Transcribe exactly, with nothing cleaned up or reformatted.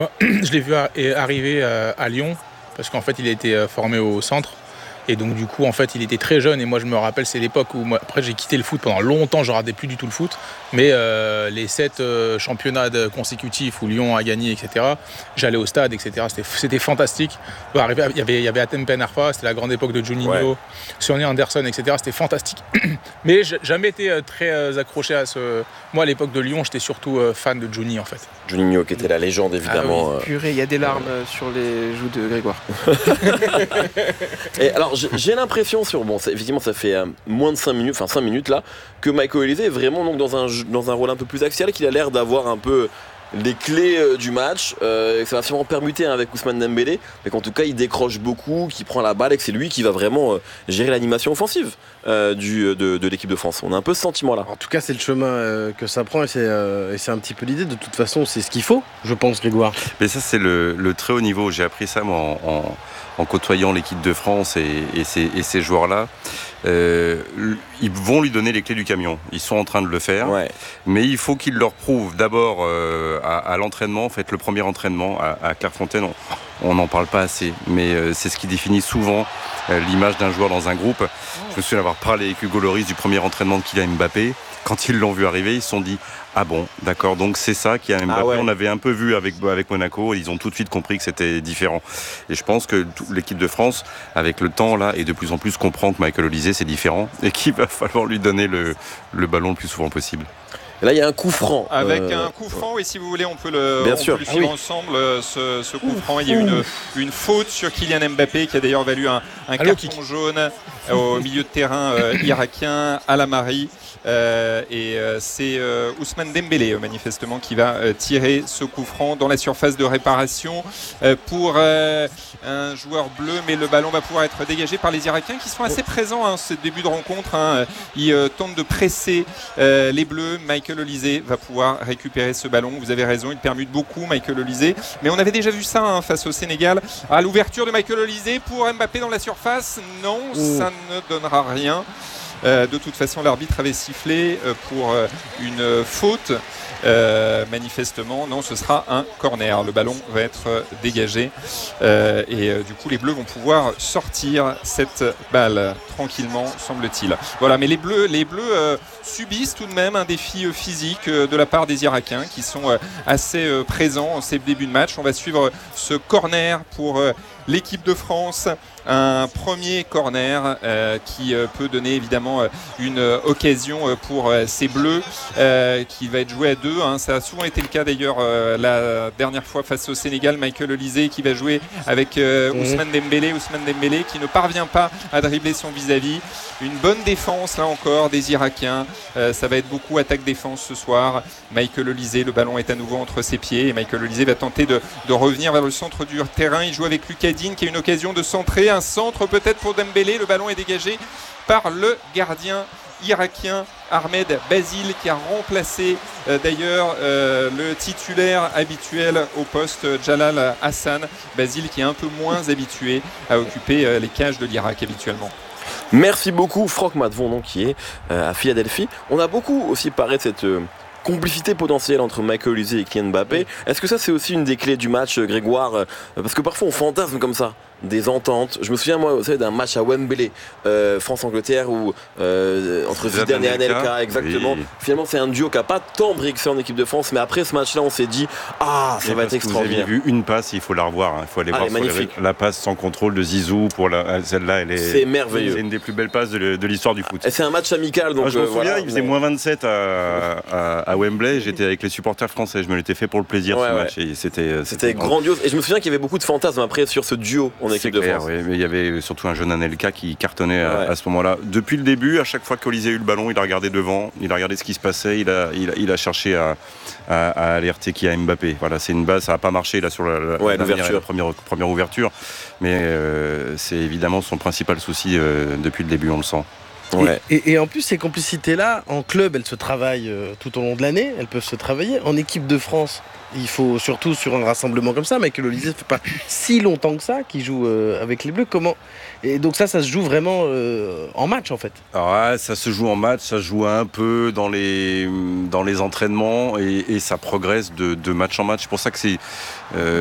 Je l'ai vu arriver à Lyon, parce qu'en fait, il a été formé au centre. Et donc du coup en fait il était très jeune et moi je me rappelle c'est l'époque où moi, après j'ai quitté le foot pendant longtemps, je regardais plus du tout le foot, mais euh, les sept euh, championnats consécutifs où Lyon a gagné, et cetera, j'allais au stade, et cetera, c'était, c'était fantastique. Il y avait, il y avait Atem Ben Arfa, c'était la grande époque de Juninho, ouais. Sonny Anderson, et cetera, c'était fantastique. Mais j'ai jamais été très accroché à ce... Moi à l'époque de Lyon j'étais surtout fan de Johnny en fait. Juninho qui était la légende évidemment. Ah oui, purée, il y a des larmes euh... sur les joues de Grégoire. Et alors j'ai l'impression sur bon ça, effectivement ça fait euh, moins de cinq minutes enfin cinq minutes là que Michael Olise est vraiment donc dans un dans un rôle un peu plus axial, qu'il a l'air d'avoir un peu les clés euh, du match, euh, que ça va sûrement permuter hein, avec Ousmane Dembélé, mais qu'en tout cas il décroche beaucoup, qu'il prend la balle et que c'est lui qui va vraiment euh, gérer l'animation offensive euh, du, de, de l'équipe de France. On a un peu ce sentiment là. En tout cas c'est le chemin euh, que ça prend et c'est, euh, et c'est un petit peu l'idée. De toute façon c'est ce qu'il faut, je pense, Grégoire. Mais ça c'est le, le très haut niveau. J'ai appris ça moi en, en, en côtoyant l'équipe de France et, et, ces, et ces joueurs là. Euh, ils vont lui donner les clés du camion. Ils sont en train de le faire, ouais. Mais il faut qu'ils leur prouvent d'abord euh, à, à l'entraînement. En fait, le premier entraînement à, à Clairefontaine, on n'en parle pas assez, mais euh, c'est ce qui définit souvent euh, l'image d'un joueur dans un groupe. Je me souviens avoir parlé avec Hugo Lloris du premier entraînement de Kylian Mbappé. Quand ils l'ont vu arriver, ils se sont dit ah bon, d'accord, donc c'est ça qui a Mbappé. Ah ouais. On avait un peu vu avec, avec Monaco, ils ont tout de suite compris que c'était différent. Et je pense que l'équipe de France, avec le temps là, et de plus en plus comprend que Michael Olise c'est différent et qu'il va falloir lui donner le, le ballon le plus souvent possible. Et là, il y a un coup franc. Avec euh... un coup franc, et si vous voulez, on peut le, Bien on sûr. peut le suivre ah oui. ensemble, ce, ce coup franc. Il y a une, une faute sur Kylian Mbappé qui a d'ailleurs valu un, un carton kick. jaune au milieu de terrain euh, irakien, à la Marie. Euh, et euh, c'est euh, Ousmane Dembélé, euh, manifestement, qui va euh, tirer ce coup franc dans la surface de réparation euh, pour euh, un joueur bleu. Mais le ballon va pouvoir être dégagé par les Irakiens qui sont assez présents hein, ce début de rencontre. Hein. Ils euh, tentent de presser euh, les bleus. Michael Olise va pouvoir récupérer ce ballon. Vous avez raison, il permute beaucoup Michael Olise. Mais on avait déjà vu ça hein, face au Sénégal. À l'ouverture de Michael Olise pour Mbappé dans la surface. Non, Ouh. ça ne donnera rien. Euh, de toute façon, l'arbitre avait sifflé euh, pour euh, une faute. Euh, manifestement, non, ce sera un corner. Le ballon va être euh, dégagé euh, et euh, du coup, les Bleus vont pouvoir sortir cette balle tranquillement, semble-t-il. Voilà, mais les Bleus, les Bleus euh, subissent tout de même un défi euh, physique euh, de la part des Irakiens qui sont euh, assez euh, présents en ces débuts de match. On va suivre euh, ce corner pour euh, l'équipe de France. Un premier corner euh, qui euh, peut donner évidemment euh, une euh, occasion euh, pour euh, ces Bleus euh, qui va être joué à deux. Hein. Ça a souvent été le cas d'ailleurs euh, la dernière fois face au Sénégal. Michael Olise qui va jouer avec euh, mmh. Ousmane Dembélé. Ousmane Dembélé qui ne parvient pas à dribbler son vis-à-vis. Une bonne défense là encore des Irakiens. Euh, ça va être beaucoup attaque-défense ce soir. Michael Olise, le ballon est à nouveau entre ses pieds et Michael Olise va tenter de, de revenir vers le centre du terrain. Il joue avec Lucas Digne qui a une occasion de centrer. Un centre peut-être pour Dembélé. Le ballon est dégagé par le gardien irakien Ahmed Basile qui a remplacé euh, d'ailleurs euh, le titulaire habituel au poste Jalal Hassan. Basile qui est un peu moins habitué à occuper euh, les cages de l'Irak habituellement. Merci beaucoup Franck Matvon donc, qui est euh, à Philadelphie. On a beaucoup aussi parlé de cette euh, complicité potentielle entre Michael Olise et Kylian Mbappé. Est-ce que ça c'est aussi une des clés du match, Grégoire euh, parce que parfois on fantasme comme ça des ententes. Je me souviens moi vous savez, d'un match à Wembley, euh, France-Angleterre où euh, entre Zidane et Anelka, exactement. Oui. Finalement c'est un duo qui n'a pas tant brixé en équipe de France, mais après ce match-là on s'est dit ah ça et va être extraordinaire. Vous avez vu une passe, il faut la revoir. Il faut aller ah, voir sur les... la passe sans contrôle de Zizou pour la... celle-là. Elle est... C'est merveilleux. C'est une des plus belles passes de, de l'histoire du foot. Et c'est un match amical donc. Ah, je me euh, souviens, voilà, il faisait mais... moins vingt-sept à, à, à Wembley. J'étais avec les supporters français. Je me l'étais fait pour le plaisir ouais, ce ouais. match. Et c'était, c'était, c'était grandiose. Et je me souviens qu'il y avait beaucoup de fantasmes après sur ce duo en équipe de France. Il y avait surtout un jeune Anelka qui cartonnait ouais. à, à ce moment-là. Depuis le début, à chaque fois qu'Olise a eu le ballon, il a regardé devant, il a regardé ce qui se passait, il a, il a, il a cherché à, à, à alerter qui a Mbappé. Voilà, c'est une base, ça n'a pas marché là sur la, la, ouais, la, dernière, la première, première ouverture, mais euh, c'est évidemment son principal souci euh, depuis le début, on le sent. Ouais. Et, et, et en plus, ces complicités-là, en club, elles se travaillent euh, tout au long de l'année, elles peuvent se travailler. En équipe de France, il faut surtout sur un rassemblement comme ça, Michael Olise ne fait pas si longtemps que ça qu'il joue euh, avec les Bleus. Comment Et donc ça, ça se joue vraiment euh, en match en fait. Alors ouais, ça se joue en match, ça se joue un peu dans les, dans les entraînements et, et ça progresse de, de match en match. C'est pour ça que c'est... Euh,